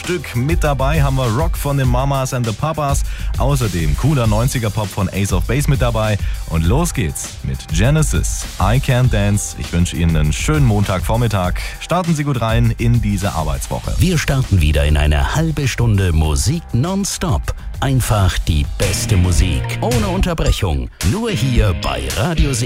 Stück mit dabei. Haben wir Rock von den Mamas and the Papas. Außerdem cooler 90er-Pop von Ace of Base mit dabei. Und los geht's mit Genesis, I Can't Dance. Ich wünsche Ihnen einen schönen Montagvormittag. Starten Sie gut rein in diese Arbeitswoche. Wir starten wieder in eine halbe Stunde Musik nonstop. Einfach die beste Musik, ohne Unterbrechung. Nur hier bei Radio